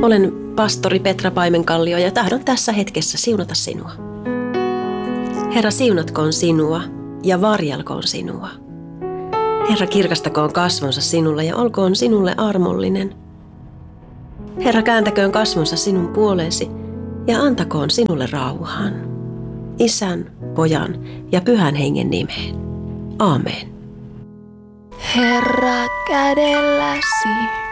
Olen pastori Petra Paimenkallio ja tahdon tässä hetkessä siunata sinua. Herra, siunatkoon sinua ja varjelkoon sinua. Herra, kirkastakoon kasvonsa sinulle ja olkoon sinulle armollinen. Herra, kääntäköön kasvonsa sinun puoleesi ja antakoon sinulle rauhan. Isän, Pojan ja Pyhän Hengen nimeen. Aamen. Herra, kädelläsi